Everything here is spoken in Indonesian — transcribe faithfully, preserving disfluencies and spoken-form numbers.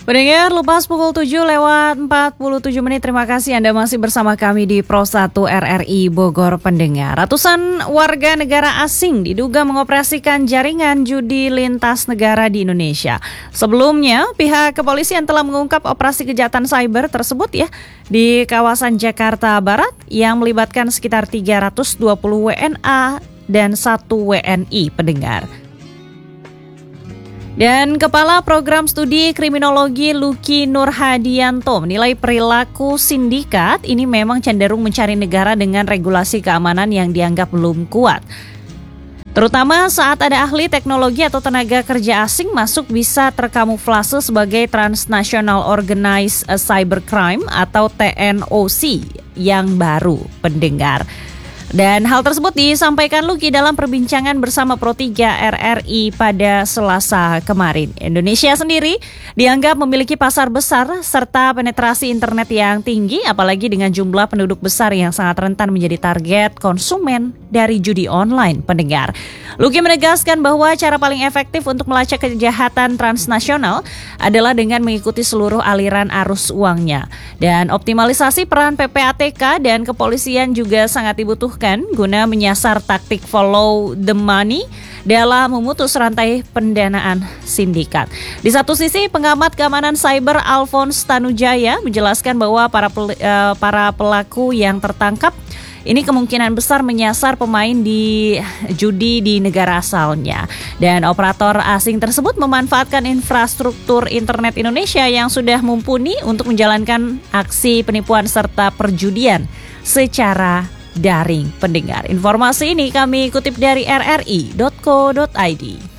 Pendengar, lepas pukul tujuh lewat empat puluh tujuh menit, terima kasih Anda masih bersama kami di Pro satu R R I Bogor. Pendengar, ratusan warga negara asing diduga mengoperasikan jaringan judi lintas negara di Indonesia. Sebelumnya, pihak kepolisian telah mengungkap operasi kejahatan cyber tersebut ya di kawasan Jakarta Barat yang melibatkan sekitar tiga ratus dua puluh W N A dan satu W N I, pendengar. Dan Kepala Program Studi Kriminologi Luki Nurhadianto menilai perilaku sindikat ini memang cenderung mencari negara dengan regulasi keamanan yang dianggap belum kuat. Terutama saat ada ahli teknologi atau tenaga kerja asing masuk bisa terkamuflase sebagai Transnational Organized Cybercrime atau T N O C yang baru, pendengar. Dan hal tersebut disampaikan Luki dalam perbincangan bersama Pro tiga R R I pada Selasa kemarin. Indonesia sendiri dianggap memiliki pasar besar serta penetrasi internet yang tinggi, apalagi dengan jumlah penduduk besar yang sangat rentan menjadi target konsumen dari judi online, pendengar. Luki menegaskan bahwa cara paling efektif untuk melacak kejahatan transnasional adalah dengan mengikuti seluruh aliran arus uangnya. Dan optimalisasi peran P P A T K dan kepolisian juga sangat dibutuhkan guna menyasar taktik follow the money dalam memutus rantai pendanaan sindikat. Di satu sisi, pengamat keamanan cyber Alphonse Tanujaya menjelaskan bahwa para pel, uh, para pelaku yang tertangkap ini kemungkinan besar menyasar pemain di judi di negara asalnya. Dan operator asing tersebut memanfaatkan infrastruktur internet Indonesia yang sudah mumpuni untuk menjalankan aksi penipuan serta perjudian secara daring, pendengar. Informasi ini kami kutip dari r r i dot co dot i d.